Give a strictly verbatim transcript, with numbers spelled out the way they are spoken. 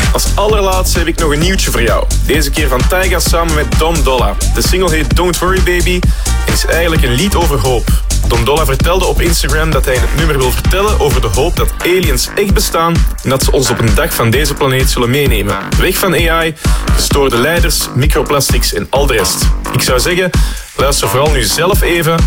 Als allerlaatste heb ik nog een nieuwtje voor jou. Deze keer van Tyga samen met Dom Dolla. De single heet Don't Worry Baby en is eigenlijk een lied over hoop. Dom Dolla vertelde op Instagram dat hij in het nummer wil vertellen over de hoop dat aliens echt bestaan en dat ze ons op een dag van deze planeet zullen meenemen. Weg van A I, gestoorde leiders, microplastics en al de rest. Ik zou zeggen, luister vooral nu zelf even